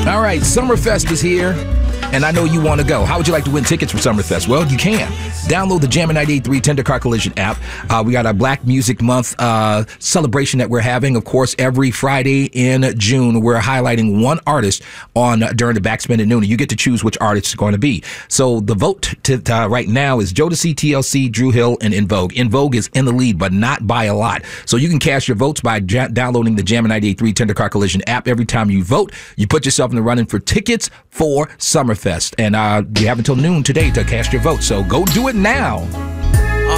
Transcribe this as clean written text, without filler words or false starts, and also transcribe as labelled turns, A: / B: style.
A: All right, Summerfest is here, and I know you want to go. How would you like to win tickets for Summerfest? Well, you can. Download the Jammin' 98.3 Tender Car Collision app. We got our Black Music Month celebration that we're having. Of course, every Friday in June, we're highlighting one artist during the Backspin at Noon, and you get to choose which artist it's going to be. So the vote right now is Jodeci, TLC, Dru Hill, and En Vogue. En Vogue is in the lead, but not by a lot. So you can cast your votes by downloading the Jammin' 98.3 Tender Car Collision app. Every time you vote, you put yourself in the running for tickets for Summerfest. And you have until noon today to cast your vote. So go do it now.